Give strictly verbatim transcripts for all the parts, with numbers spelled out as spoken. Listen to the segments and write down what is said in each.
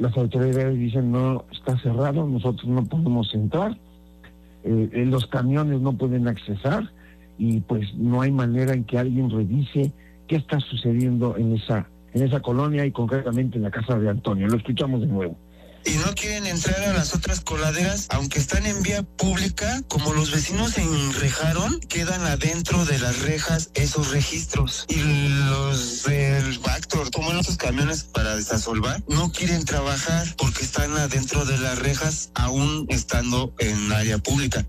las autoridades dicen no, está cerrado, nosotros no podemos entrar, eh, los camiones no pueden accesar y pues no hay manera en que alguien revise qué está sucediendo en esa, en esa colonia y concretamente en la casa de Antonio. Lo escuchamos de nuevo. Y no quieren entrar a las otras coladeras, aunque están en vía pública, como los vecinos se enrejaron, quedan adentro de las rejas esos registros. Y los del Bactor, toman esos camiones para desasolvar, no quieren trabajar porque están adentro de las rejas, aún estando en área pública.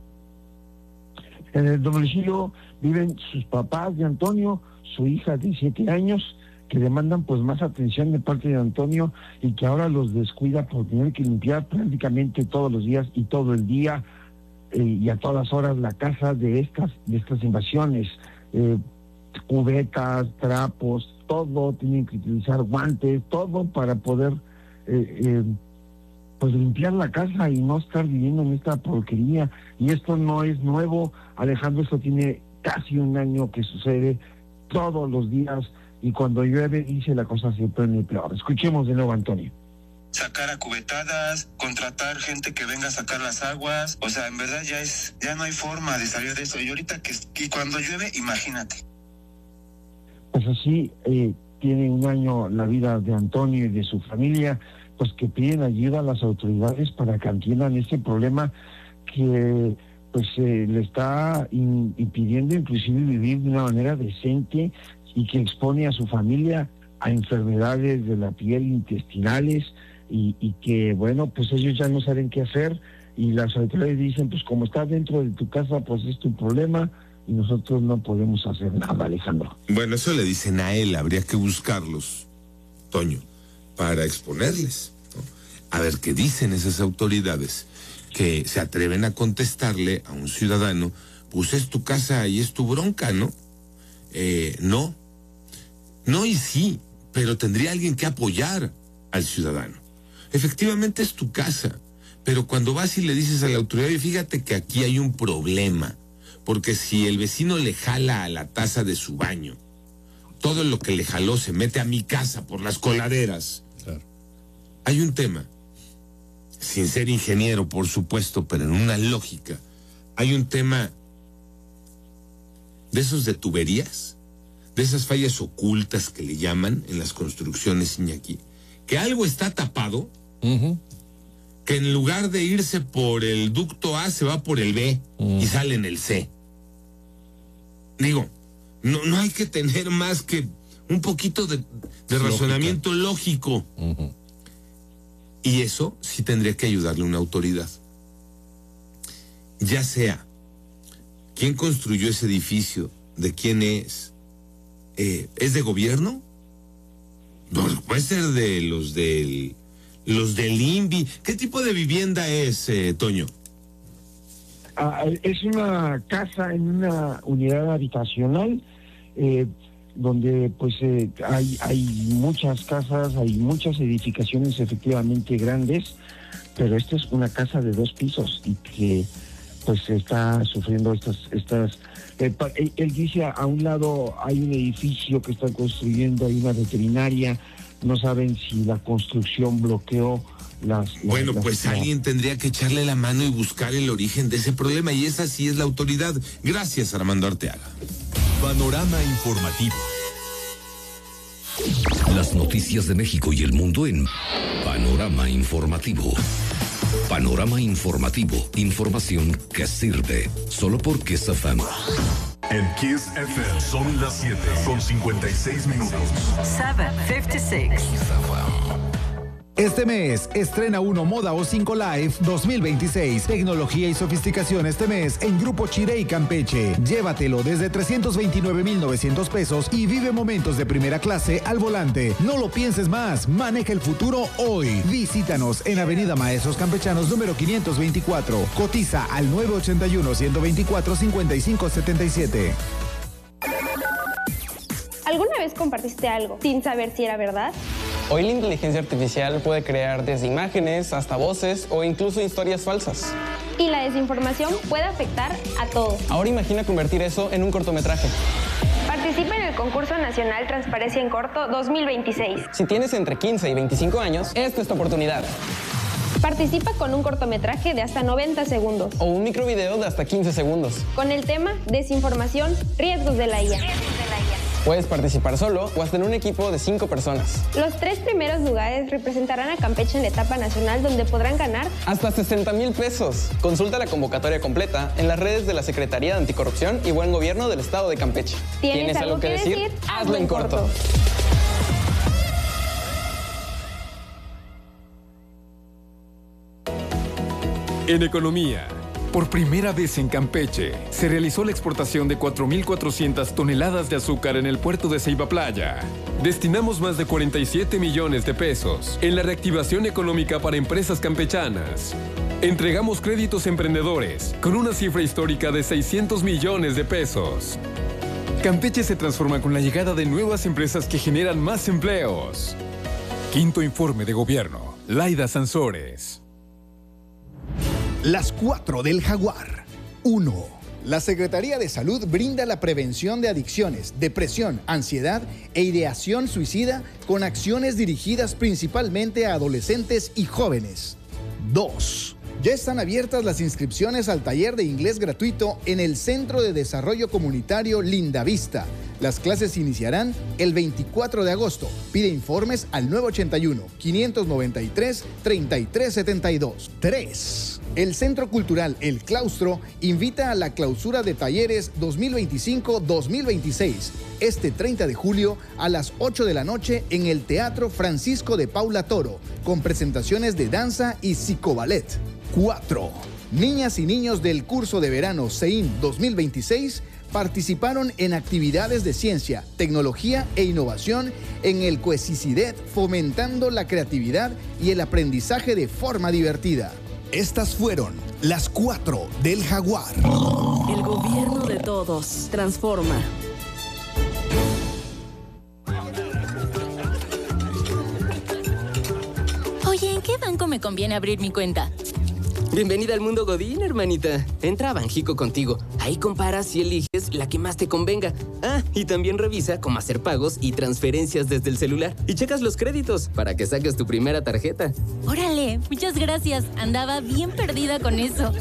En el domicilio viven sus papás de Antonio, su hija de siete años, que demandan pues más atención de parte de Antonio y que ahora los descuida por tener que limpiar prácticamente todos los días y todo el día eh, y a todas horas la casa de estas de estas invasiones, eh, cubetas, trapos, todo, tienen que utilizar guantes, todo para poder eh, eh, pues limpiar la casa y no estar viviendo en esta porquería. Y esto no es nuevo, Alejandro, esto tiene casi un año que sucede todos los días. Y cuando llueve, dice, la cosa se pone peor. Escuchemos de nuevo a Antonio. Sacar a cubetadas, contratar gente que venga a sacar las aguas. O sea, en verdad ya es, ya no hay forma de salir de eso. Y ahorita que, que cuando llueve, imagínate. Pues así eh, tiene un año la vida de Antonio y de su familia, pues que piden ayuda a las autoridades para que atiendan este problema que pues eh, le está in, impidiendo inclusive vivir de una manera decente y que expone a su familia a enfermedades de la piel, intestinales, y, y que, bueno, pues ellos ya no saben qué hacer, y las autoridades dicen, pues como estás dentro de tu casa, pues es tu problema, y nosotros no podemos hacer nada, Alejandro. Bueno, eso le dicen a él, habría que buscarlos, Toño, para exponerles, ¿no? A ver qué dicen esas autoridades, que se atreven a contestarle a un ciudadano, pues es tu casa y es tu bronca, ¿no? Eh, no. No y sí, pero tendría alguien que apoyar al ciudadano. Efectivamente es tu casa, pero cuando vas y le dices a la autoridad, fíjate que aquí hay un problema, porque si el vecino le jala a la taza de su baño, todo lo que le jaló se mete a mi casa por las coladeras. Claro. Hay un tema, sin ser ingeniero, por supuesto, pero en una lógica, hay un tema de esos de tuberías, de esas fallas ocultas que le llaman en las construcciones, Iñaki, que algo está tapado, uh-huh. que en lugar de irse por el ducto A se va por el B uh-huh. y sale en el C. Digo, no, no hay que tener más que un poquito de, de razonamiento lógico. Uh-huh. Y eso sí tendría que ayudarle una autoridad. Ya sea quién construyó ese edificio, de quién es, Eh, ¿es de gobierno? No, puede ser de los del los del INVI. ¿Qué tipo de vivienda es, eh, Toño? Ah, es una casa en una unidad habitacional eh, donde pues eh, hay hay muchas casas, hay muchas edificaciones efectivamente grandes, pero esta es una casa de dos pisos y que pues está sufriendo estas estas eh, él, él dice, a un lado hay un edificio que están construyendo, hay una veterinaria, no saben si la construcción bloqueó las... las bueno, las, pues las... alguien tendría que echarle la mano y buscar el origen de ese problema, y esa sí es la autoridad. Gracias, Armando Arteaga. Panorama informativo. Las noticias de México y el mundo en Panorama Informativo. Panorama Informativo, información que sirve, solo por Kiss F M. En Kiss F M son las siete con cincuenta y seis minutos. siete cincuenta y seis. Este mes, estrena uno Moda O cinco Live dos mil veintiséis. Tecnología y sofisticación este mes en Grupo Chiré y Campeche. Llévatelo desde trescientos veintinueve mil novecientos pesos y vive momentos de primera clase al volante. No lo pienses más, maneja el futuro hoy. Visítanos en Avenida Maestros Campechanos número quinientos veinticuatro. Cotiza al nueve ochenta y uno, ciento veinticuatro, cincuenta y cinco setenta y siete. ¿Alguna vez compartiste algo sin saber si era verdad? Hoy la inteligencia artificial puede crear desde imágenes hasta voces o incluso historias falsas. Y la desinformación puede afectar a todos. Ahora imagina convertir eso en un cortometraje. Participa Participa en el concurso nacional Transparencia en Corto dos mil veintiséis. Si tienes entre quince y veinticinco años, esta es tu oportunidad. Participa con un cortometraje de hasta noventa segundos. O un microvideo de hasta quince segundos. Con el tema Desinformación, riesgos de la I A. Puedes participar solo o hasta en un equipo de cinco personas. Los tres primeros lugares representarán a Campeche en la etapa nacional, donde podrán ganar hasta sesenta mil pesos. Consulta la convocatoria completa en las redes de la Secretaría de Anticorrupción y Buen Gobierno del Estado de Campeche. ¿Tienes, ¿Tienes algo que decir? decir? Hazlo en corto. corto. En economía. Por primera vez en Campeche, se realizó la exportación de cuatro mil cuatrocientas toneladas de azúcar en el puerto de Ceiba Playa. Destinamos más de cuarenta y siete millones de pesos en la reactivación económica para empresas campechanas. Entregamos créditos a emprendedores con una cifra histórica de seiscientos millones de pesos. Campeche se transforma con la llegada de nuevas empresas que generan más empleos. Quinto informe de gobierno. Laida Sansores. Las cuatro del Jaguar. uno. La Secretaría de Salud brinda la prevención de adicciones, depresión, ansiedad e ideación suicida con acciones dirigidas principalmente a adolescentes y jóvenes. dos. Ya están abiertas las inscripciones al taller de inglés gratuito en el Centro de Desarrollo Comunitario Lindavista. Las clases iniciarán el veinticuatro de agosto. Pide informes al nueve ochenta y uno, quinientos noventa y tres, treinta y tres setenta y dos. tres. El Centro Cultural El Claustro invita a la clausura de talleres dos mil veinticinco dos mil veintiséis este treinta de julio a las ocho de la noche en el Teatro Francisco de Paula Toro, con presentaciones de danza y psicoballet. cuatro. Niñas y niños del curso de verano C E I N dos mil veintiséis participaron en actividades de ciencia, tecnología e innovación en el CUECICIDET, fomentando la creatividad y el aprendizaje de forma divertida. Estas fueron las cuatro del Jaguar. El gobierno de todos transforma. Oye, ¿en qué banco me conviene abrir mi cuenta? Bienvenida al mundo Godín, hermanita. Entra a Banjico Contigo. Ahí comparas y eliges la que más te convenga. Ah, y también revisa cómo hacer pagos y transferencias desde el celular. Y checas los créditos para que saques tu primera tarjeta. Órale, muchas gracias. Andaba bien perdida con eso.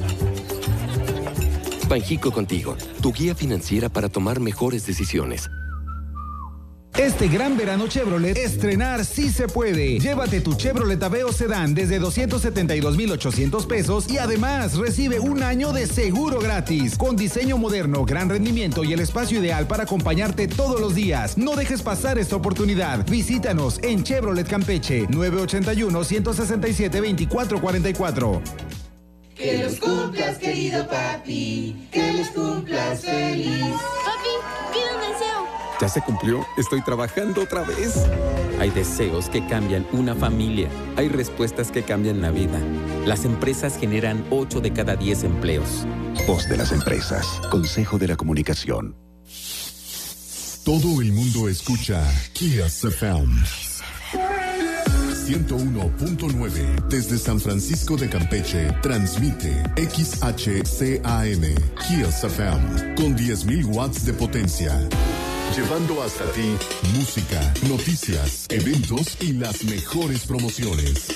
Banjico Contigo, tu guía financiera para tomar mejores decisiones. Este gran verano Chevrolet, estrenar sí se puede. Llévate tu Chevrolet Aveo Sedán desde doscientos setenta y dos mil ochocientos pesos y además recibe un año de seguro gratis. Con diseño moderno, gran rendimiento y el espacio ideal para acompañarte todos los días. No dejes pasar esta oportunidad. Visítanos en Chevrolet Campeche, nueve ochenta y uno, ciento sesenta y siete, veinticuatro cuarenta y cuatro. Que los cumplas, querido papi. Que los cumplas feliz. Papi, pide un deseo. ¿Ya se cumplió? Estoy trabajando otra vez. Hay deseos que cambian una familia. Hay respuestas que cambian la vida. Las empresas generan ocho de cada diez empleos. Voz de las empresas. Consejo de la Comunicación. Todo el mundo escucha Kiss F M. ciento uno punto nueve desde San Francisco de Campeche transmite X H C A M Kiss F M con diez mil watts de potencia. Llevando hasta ti música, noticias, eventos y las mejores promociones.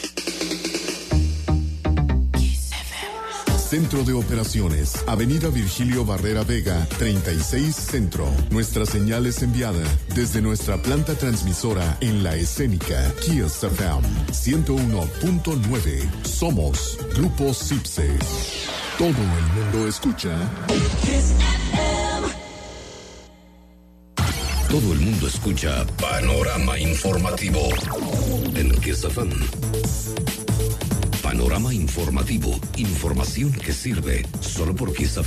Centro de Operaciones, Avenida Virgilio Barrera Vega, treinta y seis Centro. Nuestra señal es enviada desde nuestra planta transmisora en La Escénica, Kiss F M ciento uno punto nueve. Somos Grupo Cipse. Todo el mundo escucha Kiss F M. Todo el mundo escucha Panorama Informativo en Kiss F M. Panorama Informativo, información que sirve solo por Kiss F M.